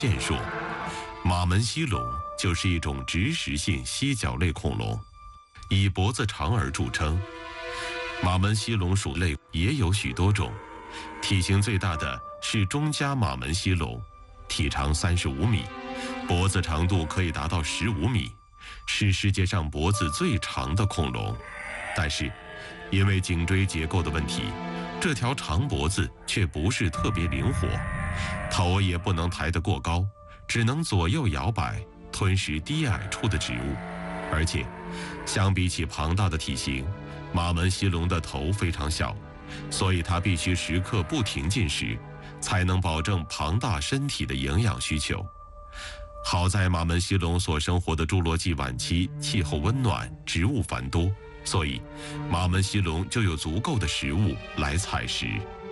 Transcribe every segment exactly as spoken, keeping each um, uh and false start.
健硕，马门溪龙就是一种植食性犀角类恐龙，以脖子长而著称。马门溪龙属类也有许多种，体型最大的是中加马门溪龙，体长三十五米，脖子长度可以达到十五米，是世界上脖子最长的恐龙。但是，因为颈椎结构的问题，这条长脖子却不是特别灵活，头也不能抬得过高，只能左右摇摆，吞食低矮处的植物。而且，相比起庞大的体型，马门溪龙的头非常小，所以它必须时刻不停进食，才能保证庞大身体的营养需求。好在马门溪龙所生活的侏罗纪晚期气候温暖，植物繁多，所以马门溪龙就有足够的食物来采食。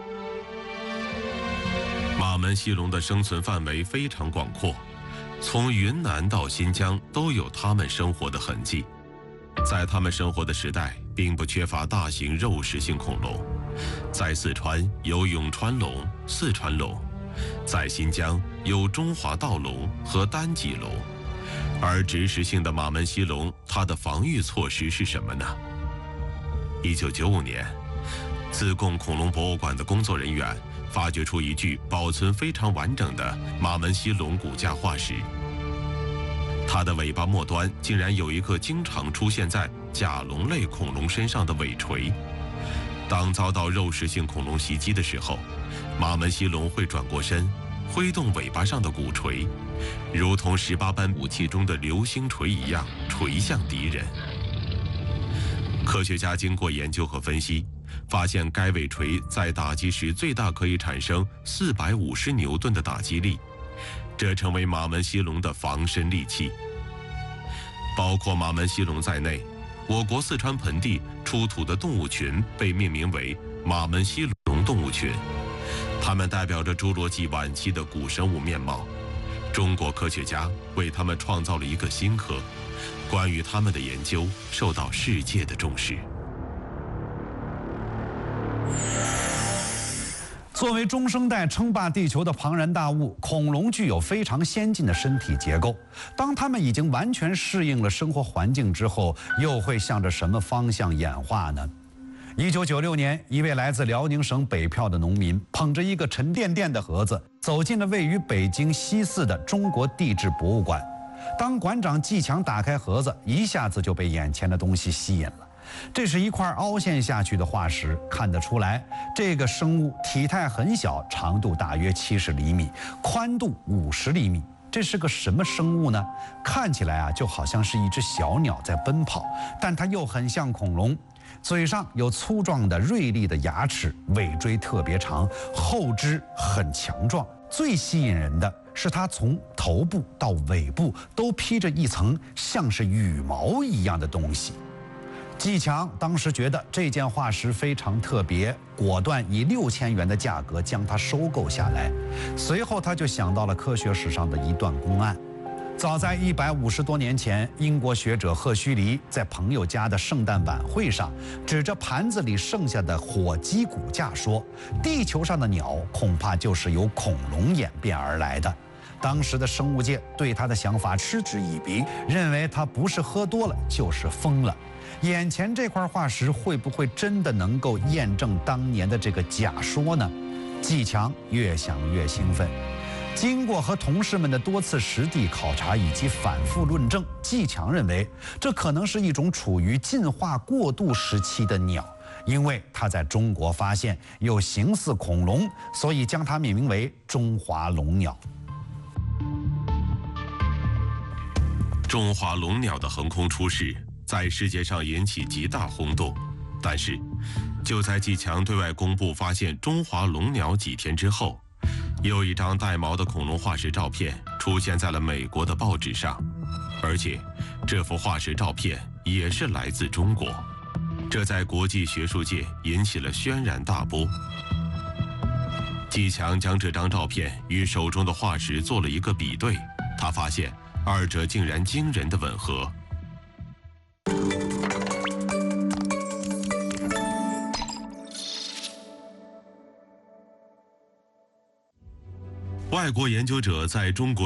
马门溪龙的生存范围非常广阔，从云南到新疆都有它们生活的痕迹。在它们生活的时代，并不缺乏大型肉食性恐龙。在四川有永川龙、四川龙，在新疆有中华盗龙和单脊龙。而植食性的马门溪龙，它的防御措施是什么呢？一九九五年，自贡恐龙博物馆的工作人员发掘出一具保存非常完整的马门溪龙骨架化石。它的尾巴末端竟然有一个经常出现在甲龙类恐龙身上的尾锤。当遭到肉食性恐龙袭击的时候，马门溪龙会转过身，挥动尾巴上的骨锤，如同十八般武器中的流星锤一样锤向敌人。科学家经过研究和分析，发现该尾锤在打击时最大可以产生四百五十牛顿的打击力，这成为马门溪龙的防身利器。包括马门溪龙在内，我国四川盆地出土的动物群被命名为马门溪龙动物群，它们代表着侏罗纪晚期的古生物面貌。中国科学家为它们创造了一个新科，关于它们的研究受到世界的重视。 作为中生代称霸地球的庞然大物，恐龙具有非常先进的身体结构。当它们已经完全适应了生活环境之后，又会向着什么方向演化呢？一九九六年，一位来自辽宁省北票的农民捧着一个沉甸甸的盒子，走进了位于北京西四的中国地质博物馆。当馆长季强打开盒子，一下子就被眼前的东西吸引了。这是一块凹陷下去的化石，看得出来，这个生物体态很小，长度大约七十厘米，宽度五十厘米。这是个什么生物呢？看起来啊，就好像是一只小鸟在奔跑，但它又很像恐龙。嘴上有粗壮的锐利的牙齿，尾椎特别长，后肢很强壮。最吸引人的是它从头部到尾部都披着一层像是羽毛一样的东西。季强当时觉得这件化石非常特别，果断以六千元的价格将它收购下来。随后他就想到了科学史上的一段公案。早在一百五十多年前，英国学者赫胥黎在朋友家的圣诞晚会上，指着盘子里剩下的火鸡骨架说：“地球上的鸟恐怕就是由恐龙演变而来的。”当时的生物界对他的想法嗤之以鼻，认为他不是喝多了就是疯了。眼前这块化石会不会真的能够验证当年的这个假说呢？季强越想越兴奋。经过和同事们的多次实地考察以及反复论证，季强认为这可能是一种处于进化过渡时期的鸟，因为它在中国发现又形似恐龙，所以将它命名为中华龙鸟。 中华龙鸟的横空出世在世界上引起极大轰动，但是就在季强对外公布发现中华龙鸟几天之后，又一张带毛的恐龙化石照片出现在了美国的报纸上，而且这幅化石照片也是来自中国，这在国际学术界引起了轩然大波。季强将这张照片与手中的化石做了一个比对，他发现二者竟然惊人的吻合。外国研究者在中国